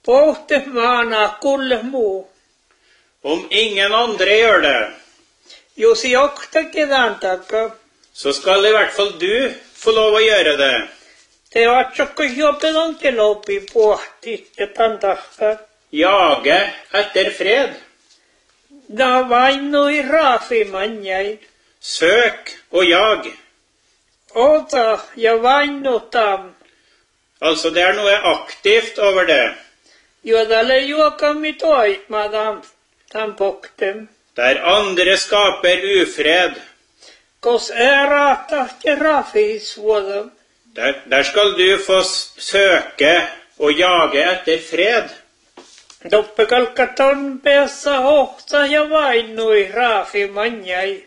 Pohtemana kulle muu. Om ingen andre gjør det, Jos joktakin antaka. så skal i hvert fall du få lov å gjøre det. Te otsakko jopedan kelopi pohti ja tantaka. Jage etter fred. Da vainui raafi manjai. Søk og jag. Ota ja vainutam. Altså, det er noe aktivt over det. Juodale juokami toimadam tampoktem. Der andre skaper ufred, Kos erata ja rafis vuodam. der skal du få søke og jage etter fred. Doppekalkaton peassa hohta ja vainui raafi manjai.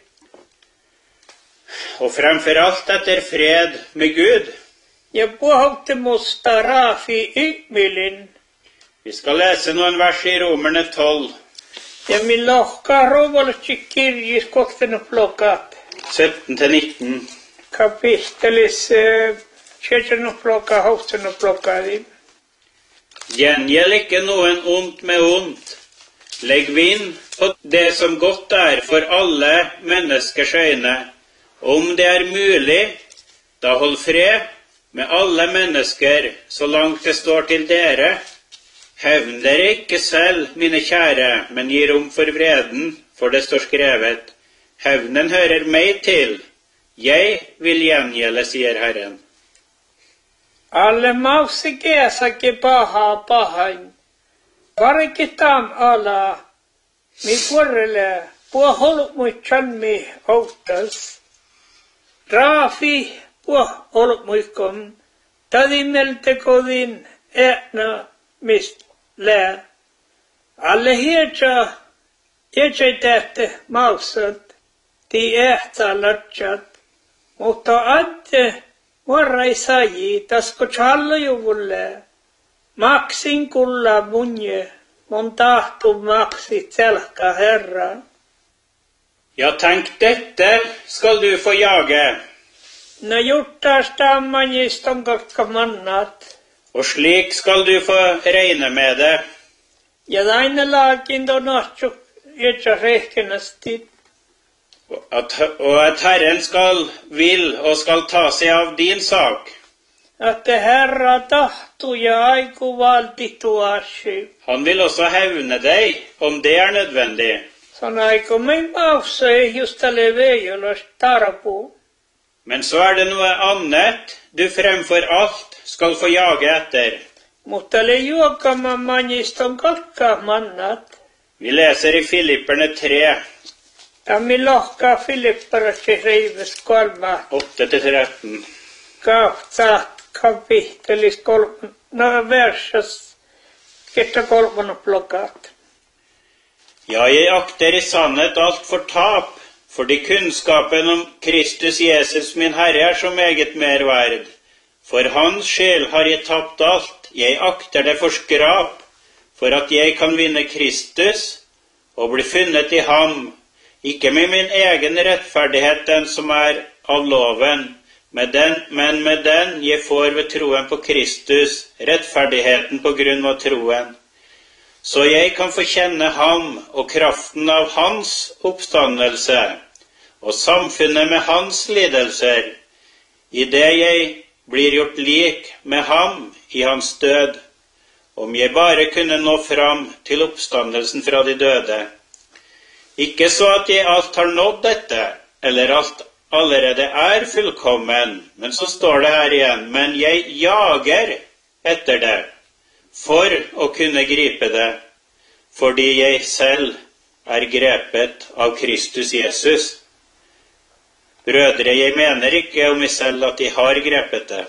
Og fremfor alt etter fred med Gud. Ja puhautte musta raafi ykmilin. Vi skal lese noen vers i Romerne 12, Ja min lohkaa rovalutsi kirjis kohtena plokat. 17-19. Kapistelis kjøtjena plokka, hohtena plokkadim. Gjengjeld ikke noen ondt med ondt. Legg vind på det som godt er for alle menneskers øyne. Om det er mulig, da hold fred med alle mennesker så langt det står til dere. Hevn dere ikke selv, mine kjære, men gi rom for vreden, for det står skrevet. Hevnen hører meg til. Jeg vil gjengjelde, sier Herren. Alle mausi kesäkin pahain. Varikitam ala. Mi puolelle puoholut muitsan mi outas. Raafi puoholut muikon. Tadimelte kodin äänä mist lää. Alle hietsä tähte mausat. Ti ähtää latsat. Mutta adde Varrai saji, tasko challojuvulle. Maksin kulla munje, mon tahtu maksit selka Herran. Ja, tenk, dette skal du få jage. No juttastammanjist on kakka mannat. Og slik skal du få regne med det. Ja daina laakin do nahtsu, jetsa rehkenasti. Og at Herren vil og skal ta seg av din sak. At Herra tahtu ja aiku valtitu assi. Han vil også hevne deg, om det er nødvendig. Son aiku min maussa ei justale veijolas tarpu. Men så er det noe annet du fremfor alt skal få jage etter. Mutta le juokama manjist on kakka mannat. Vi leser i Filipperne 3, Tammi lohkaa Filipparasi reives 8-13. Kahtsaat kapitelis versas ketta kolmana plokat. Ja, jeg akter i sannhet alt for tap, fordi kunnskapen om Kristus Jesus min Herre er så meget mer verd. For hans skyld har jeg tapt alt, jeg akter det for skrap, for at jeg kan vinne Kristus og bli funnet i ham, ikke med min egen rettferdighet, den som er av loven, men med den jeg får ved troen på Kristus, rettferdigheten på grunn av troen. Så jeg kan få kjenne ham og kraften av hans oppstandelse, og samfunnet med hans lidelser, i det jeg blir gjort lik med ham i hans død, om jeg bare kunne nå fram til oppstandelsen fra de døde. Ikke så at jeg alt har nådd dette, eller alt allerede er fullkommen, men så står det her igjen, men jeg jager etter det, for å kunne gripe det, fordi jeg selv er grepet av Kristus Jesus. Brødre, jeg mener ikke om meg selv at jeg har grepet det.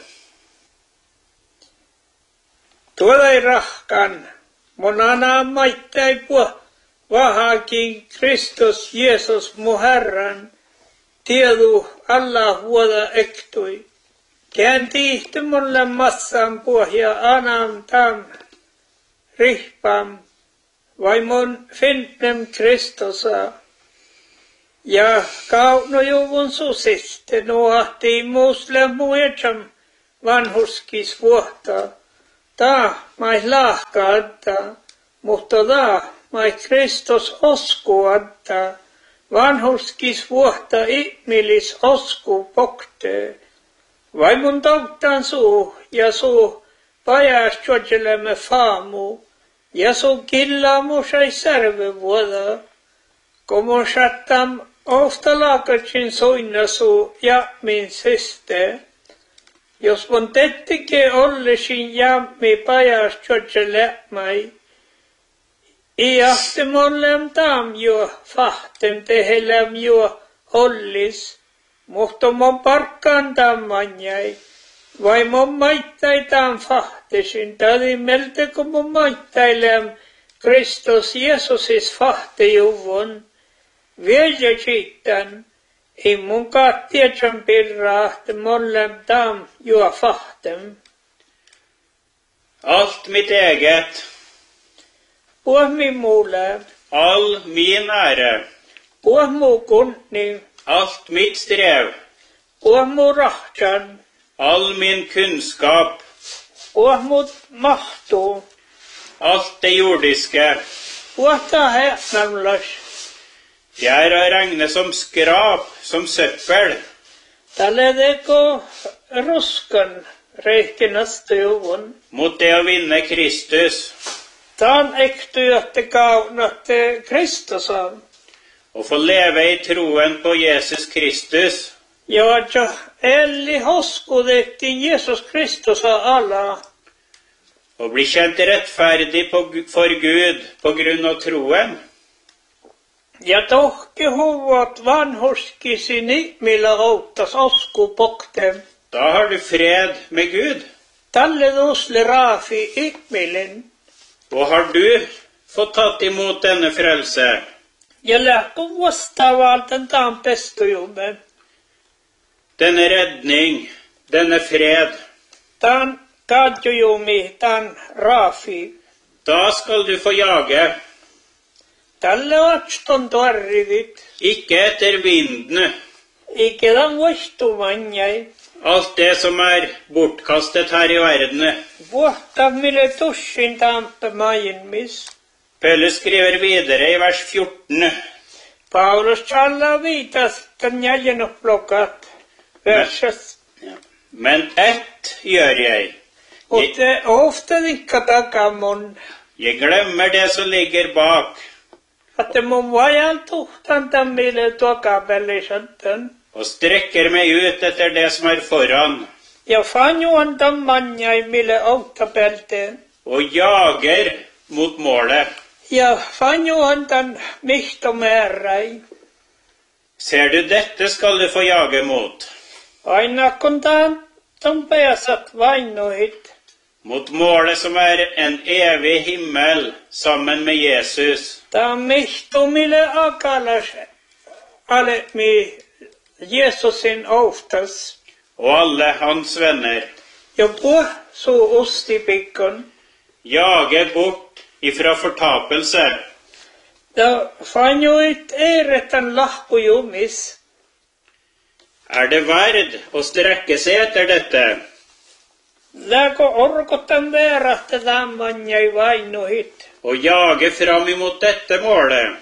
Tuolla ei rahkan, mun anaa maittai vahakin Kristus Jeesus mu Herran, tiedu alla vuoda ektui. Kään tiihty mulle massan pohja anam tam rihpam, vai mun finnem Kristusa. Ja kaunojuvun susiste nuahti muusle muetsam vanhuskis vuotta, Ta mai lahkaadda, mutta ta mai Kristus oskuadda, vanhurskis vuotta ihmillis osku pokte. Vai mun tauttaan suu ja suu pajas tjodjelemme faamu, ja suu killaamu sai särve vuoda, komo sattam ofta laakatsin soinna suu ja min syste. Jos mun tettike ollesin jammi pajas tjodjelemai, i ahtemollem tam jo fahtem tehelem jo ollis, mutta mun parkkaan tammanjai, vai mun maittaitaan fahtesin, tadi melte kun mun maittailem Kristus Jeesusis fahtejuvon, vielä kiittän, ei mun kaattietsan pirraahte mollem tam jo fahtem. Allt mitt eget, Puh min mulle, all min ære, puh mu kunni, allt mitt strev, puh mu rahtsan, all min kunnskap, puh mu mahtu, allt det jordiske, puh ta häpnamlas, det å regne som skrap, som søppel, tälle teko ruskan reikkinasta juvon. mot det å vinne Kristus, Tan ektyötte kaunatte Kristusan, og få leve i troen på Jesus Kristus, ja elli hoskudetti Jesus Kristusa alla, og bli kjent rettferdig for Gud på grunn av troen. ja tohke huvat vanhurskisin ihmillä auttas osku poktem. Da har du fred med Gud, Tälle tusle raafi ihmilin, og har du fått tatt imot denne frelse, ja lähtu vastaavalten taan pestujumme. denne redning, denne fred, Taan kadjujumi, taan raafi. da skal du få jage, Tälle vatston tuarrivit, ikke etter vindene, ikedan vastumanjai. alt det som bortkastet her i verdene. Vuotta mille tussin tampe maailmis. Paulus skriver videre i vers 14, Paulus alla viitas tämän jäljennoplokat verses. men ett gjør jeg. Mutta ofta dikkata kamon, Jeg glemmer det som ligger bak, että mun vajan tuhtan tämän mille tuokapellisantan. og strekker meg ut etter det som foran, Ja fanjuan tämän manjai mille auttapelteen. og jager mot målet. Ja fanjuan tämän mihtomääräi. Ser du, dette skal du få jage mot. Aina kun tämän pääsät vainohit. Mot målet som en evig himmel sammen med Jesus. Tämä mihtomille akalas alemi Jesusin oftas. Og alle hans venner. Ja puh suu ostipikon. Jage bort ifra fortapelse. Ja fanjuit eretan lahkujumis. Det verd å strekke seg etter dette? Läkö orkotan väärähtä tämmanjai vainohit. Og jage fram imot dette målet?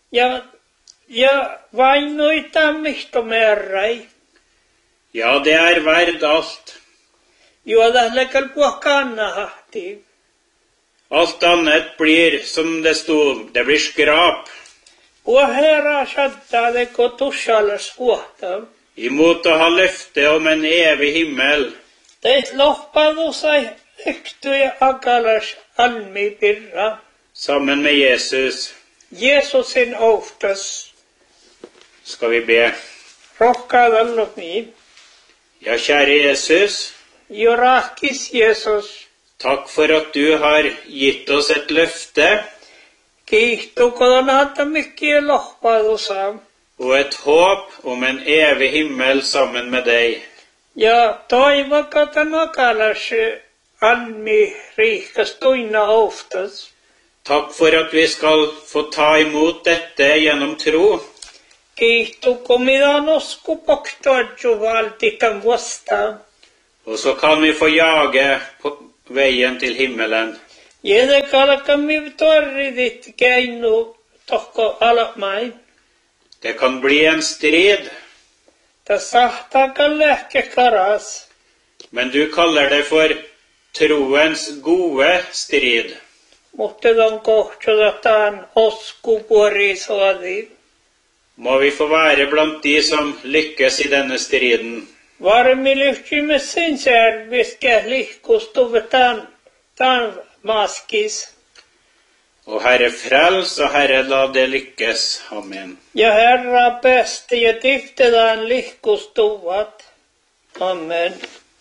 Ja vainoita mihtomääräi. Ja, det verd alt. Juoda läkäl puh kannahahti. Alt annet blir, som det stod, det blir skrap. Puh herra sattaa teko tussalas puhta. Imot å ha løfte om en evig himmel. Teit lohpadu sai ektyjä akalas almi pirra. Sammen med Jesus. Jesusin oftas. Skal vi be. Rohkaadallot niin. Ja, kjære Jesus, Jo rahkis Jesus. takk for at du har gitt oss et løfte Kiihtukodan hata mikkiä lohpadu saa. og et håp om en evig himmel sammen med deg. Ja toivakatan akalas almi riikas tuina oftas. Takk for at vi skal få ta imot dette gjennom tro, Kiihtuko mida nosku poktoadju valtikan vasta. og så kan vi få jage veien til himmelen. Jede kalkami torridit keinu tokko alakmain. Det kan bli en strid, Ta sahtakan lehke karas. men du kaller det for troens gode strid. Mutta don kohtsotaan oskupuorisoadi. Må vi få være blant de som lykkes i denne striden. Varmi lyhtimme sen särviske lihkustuvetaan tan maskis. Og Herre, frels, og Herre, la det lykkes. Amen. Ja Herra peste ja tiftetaan lihkustuvat. Amen.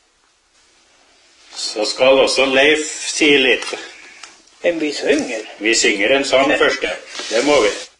Så skal også Leif si litt. En vi synger. Vi synger en sang først, ja. Det må vi.